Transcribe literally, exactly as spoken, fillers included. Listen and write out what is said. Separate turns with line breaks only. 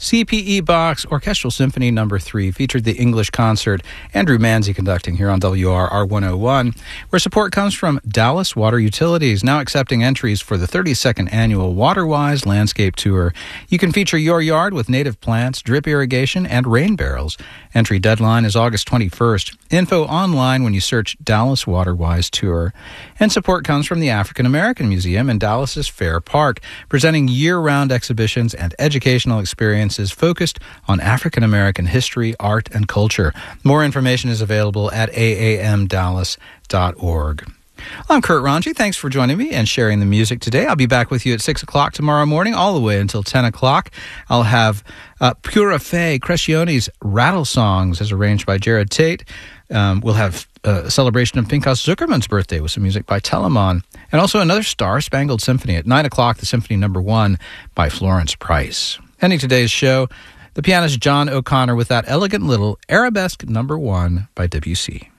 C P E Box Orchestral Symphony Number three featured the English concert, Andrew Manzi conducting here on W R R one oh one, where support comes from Dallas Water Utilities, now accepting entries for the thirty-second annual WaterWise Landscape Tour. You can feature your yard with native plants, drip irrigation, and rain barrels. Entry deadline is August twenty-first. Info online when you search Dallas WaterWise Tour. And support comes from the African American Museum in Dallas's Fair Park, presenting year-round exhibitions and educational experiences focused on African American history, art, and culture. More information is available at a a m dallas dot org. Well, I'm Kurt Ranji. Thanks for joining me and sharing the music today. I'll be back with you at six o'clock tomorrow morning, all the way until ten o'clock. I'll have uh, Pura Fé Crescione's Rattle Songs, as arranged by Jared Tate. Um, we'll have a celebration of Pinchas Zuckerman's birthday with some music by Telemann. And also another Star-Spangled Symphony. At nine o'clock, the Symphony Number one by Florence Price. Ending today's show, the pianist John O'Connor with that elegant little Arabesque Number one by Debussy.